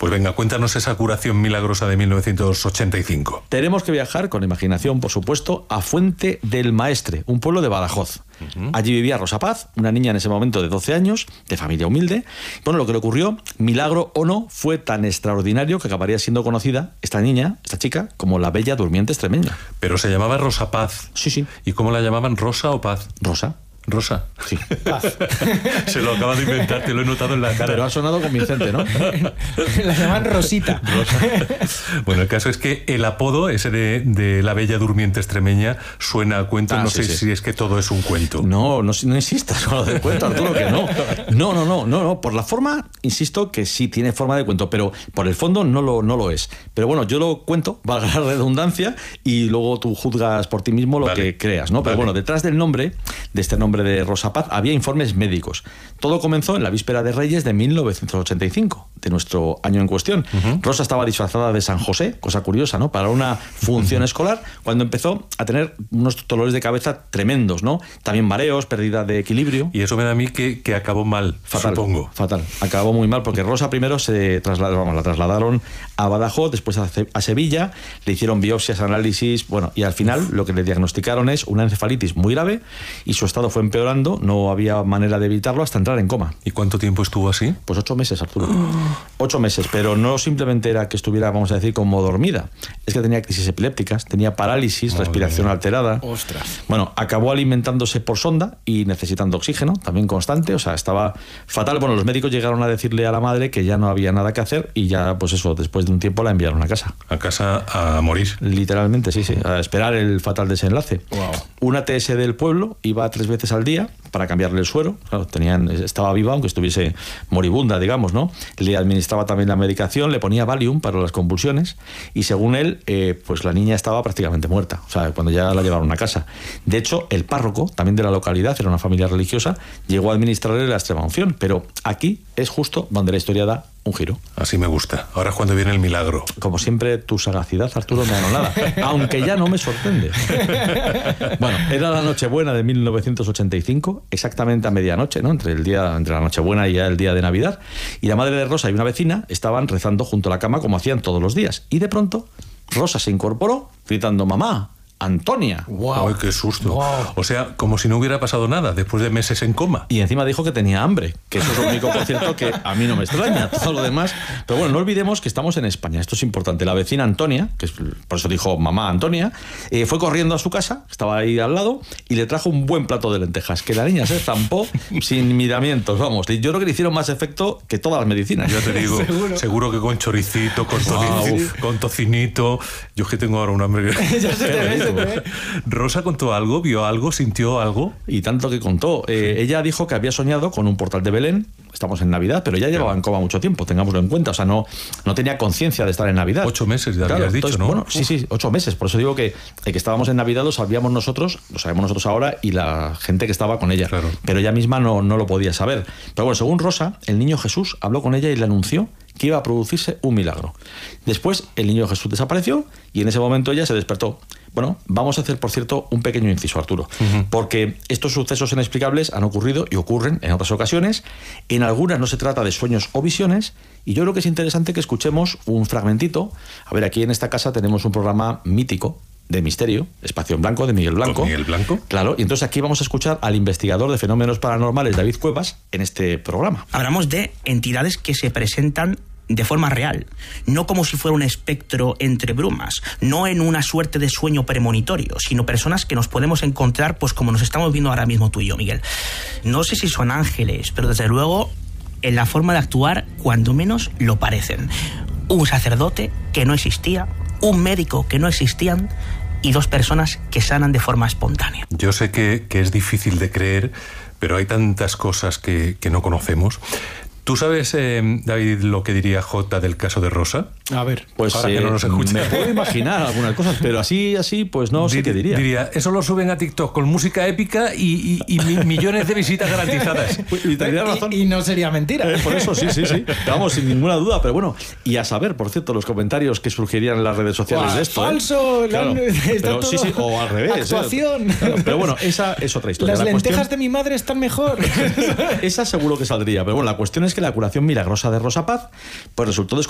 Pues venga, cuéntanos esa curación milagrosa de 1985. Tenemos que viajar con imaginación, por supuesto, a Fuente del Maestre, un pueblo de Badajoz. Allí vivía Rosa Paz, una niña en ese momento de 12 años, de familia humilde. Bueno, lo que le ocurrió, milagro o no, fue tan extraordinario que acabaría siendo conocida esta niña, esta chica, como la Bella Durmiente Extremeña. Pero se llamaba Rosa Paz. Sí, sí. ¿Y cómo la llamaban? ¿Rosa o Paz? Rosa. Rosa. Sí. Paz. Se lo acabas de inventar, te lo he notado en la cara. Pero ha sonado convincente, ¿no? La llaman Rosita. Bueno, el caso es que el apodo, ese de la Bella Durmiente Extremeña, suena a cuento. No sé si es que todo es un cuento. No insistas con lo del cuento, Arturo, que no. No. Por la forma, insisto que sí tiene forma de cuento, pero por el fondo no lo es. Pero bueno, yo lo cuento, valga la redundancia, y luego tú juzgas por ti mismo lo que creas, ¿no? Pero bueno, detrás del nombre, de este nombre de Rosa Paz, había informes médicos. Todo comenzó en la víspera de Reyes de 1985, de nuestro año en cuestión. Rosa estaba disfrazada de San José, cosa curiosa, ¿no? Para una función escolar, cuando empezó a tener unos dolores de cabeza tremendos, ¿no? También mareos, pérdida de equilibrio. Y eso me da a mí que acabó mal, fatal, supongo. Fatal. Acabó muy mal porque Rosa primero la trasladaron a Badajoz, después a Sevilla, le hicieron biopsias, análisis, bueno, y al final lo que le diagnosticaron es una encefalitis muy grave y su estado fue empeorando, no había manera de evitarlo hasta entrar en coma. ¿Y cuánto tiempo estuvo así? Pues 8 meses, Arturo. 8 meses, pero no simplemente era que estuviera, vamos a decir, como dormida, es que tenía crisis epilépticas, tenía parálisis, respiración alterada. Ostras. Bueno, acabó alimentándose por sonda y necesitando oxígeno, también constante, o sea, estaba fatal. Bueno, los médicos llegaron a decirle a la madre que ya no había nada que hacer y ya, pues eso, después de un tiempo la enviaron a casa. A casa a morir. Literalmente, sí, a esperar el fatal desenlace. Wow. Una TS del pueblo iba 3 veces al día para cambiarle el suero. Claro, estaba viva, aunque estuviese moribunda, digamos, ¿no? Le administraba también la medicación, le ponía Valium para las convulsiones y según él, pues la niña estaba prácticamente muerta, o sea, cuando ya la llevaron a casa. De hecho, el párroco, también de la localidad, era una familia religiosa, llegó a administrarle la extrema unción, pero aquí es justo donde la historia da un giro. Así me gusta. Ahora es cuando viene el milagro. Como siempre, tu sagacidad, Arturo, me anonada, aunque ya no me sorprende. Bueno, era la Nochebuena de 1985, exactamente a medianoche, ¿no? Entre la Nochebuena y ya el día de Navidad, y la madre de Rosa y una vecina estaban rezando junto a la cama como hacían todos los días, y de pronto Rosa se incorporó gritando: ¡Mamá! Antonia. Wow. ¡Ay, qué susto! Wow. O sea, como si no hubiera pasado nada después de meses en coma. Y encima dijo que tenía hambre, que eso es lo único, por cierto, que a mí no me extraña, todo lo demás. Pero bueno, no olvidemos que estamos en España, esto es importante. La vecina Antonia, por eso dijo mamá Antonia, fue corriendo a su casa, estaba ahí al lado, y le trajo un buen plato de lentejas, que la niña se zampó sin miramientos, vamos. Y yo creo que le hicieron más efecto que todas las medicinas. Ya te digo, seguro que con choricito, con tocinito. Yo es que tengo ahora un hambre. Ya se te ve. ¿Rosa contó algo, vio algo, sintió algo? Y tanto que contó. Ella dijo que había soñado con un portal de Belén. Estamos en Navidad, pero ya llevaba en coma mucho tiempo, tengámoslo en cuenta. O sea, no tenía conciencia de estar en Navidad. 8 meses, ya habías dicho, ¿no? Bueno, sí, 8 meses. Por eso digo que estábamos en Navidad lo sabíamos nosotros ahora y la gente que estaba con ella. Claro. Pero ella misma no lo podía saber. Pero bueno, según Rosa, el niño Jesús habló con ella y le anunció que iba a producirse un milagro. Después, el niño Jesús desapareció y en ese momento ella se despertó. Bueno, vamos a hacer, por cierto, un pequeño inciso, Arturo, porque estos sucesos inexplicables han ocurrido y ocurren en otras ocasiones. En algunas no se trata de sueños o visiones, y yo creo que es interesante que escuchemos un fragmentito. A ver, aquí en esta casa tenemos un programa mítico de misterio, Espacio en Blanco, de Miguel Blanco. ¿Con Miguel Blanco? Claro, y entonces aquí vamos a escuchar al investigador de fenómenos paranormales, David Cuevas, en este programa. Hablamos de entidades que se presentan de forma real, no como si fuera un espectro entre brumas, no en una suerte de sueño premonitorio, sino personas que nos podemos encontrar, pues como nos estamos viendo ahora mismo tú y yo, Miguel. No sé si son ángeles, pero desde luego en la forma de actuar, cuando menos lo parecen. Un sacerdote que no existía, un médico que no existían y 2 personas que sanan de forma espontánea. Yo sé que es difícil de creer, pero hay tantas cosas que no conocemos. ¿Tú sabes, David, lo que diría Jota del caso de Rosa? A ver. Pues ahora que no nos escucha. me puedo imaginar algunas cosas, pero así, pues no sé qué diría. Diría, eso lo suben a TikTok con música épica y millones de visitas garantizadas. Y tendría razón. Y no sería mentira. Por eso, sí. Vamos, sin ninguna duda, pero bueno. Y a saber, por cierto, los comentarios que surgirían en las redes sociales de esto. ¡Falso! Claro. Pero, sí, o al revés. Actuación. Claro, pero bueno, esa es otra historia. Las lentejas cuestión, de mi madre están mejor. esa seguro que saldría. Pero bueno, la cuestión es que la curación milagrosa de Rosa Paz pues resultó